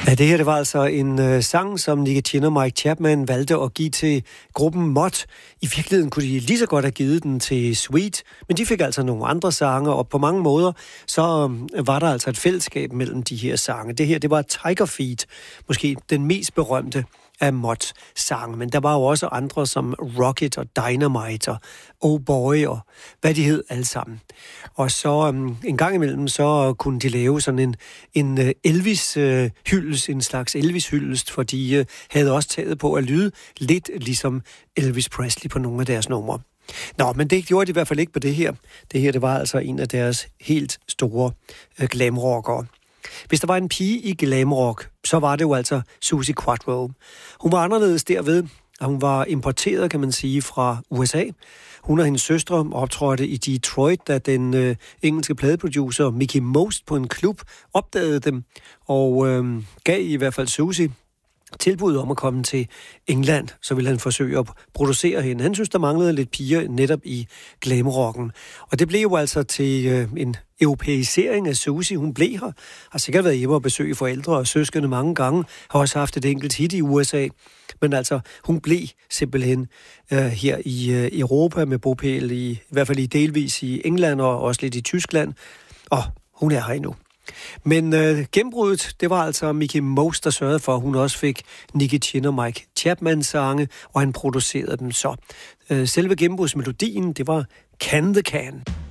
Ja, det her det var altså en sang, som Nicky Chinn og Mike Chapman valgte at give til gruppen Mott. I virkeligheden kunne de lige så godt have givet den til Sweet, men de fik altså nogle andre sange, og på mange måder så var der altså et fællesskab mellem de her sange. Det her, det var Tiger Feet, måske den mest berømte af Motts sange, men der var jo også andre som Rocket og Dynamite og Oh Boy og hvad de hed alle sammen. Og så en gang imellem så kunne de lave sådan en Elvis-hyldest, en slags Elvis-hyldest, for de havde også taget på at lyde lidt ligesom Elvis Presley på nogle af deres numre. Nå, men det gjorde de i hvert fald ikke på det her. Det her, det var altså en af deres helt store glamrockere. Hvis der var en pige i glamrock, så var det jo altså Suzi Quatro. Hun var anderledes derved, at hun var importeret, kan man sige, fra USA. Hun og hendes søstre optrådte i Detroit, da den engelske pladeproducer Mickie Most på en klub opdagede dem, og gav i hvert fald Suzi tilbud om at komme til England, så ville han forsøge at producere hende. Han synes, der manglede lidt piger netop i glamrocken. Og det blev jo altså til en europæisering af Suzi. Hun blev her, har sikkert været hjemme og besøge forældre og søskende mange gange, har også haft et enkelt hit i USA. Men altså, hun blev simpelthen her i Europa med bopæl i hvert fald delvis i England og også lidt i Tyskland. Og hun er her endnu. Men gennembruddet, det var altså Mickie Most, der sørgede for, at hun også fik Nicky Chinn og Mike Chapman sange, og han producerede dem så. Selve gennembrudsmelodien, det var Can the Can.